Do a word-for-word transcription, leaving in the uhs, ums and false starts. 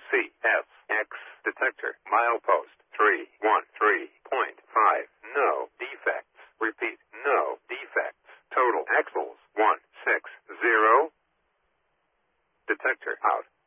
C S X detector. Milepost three one three point five. No defects. Repeat, no defects. Total axles one six zero. Detector out.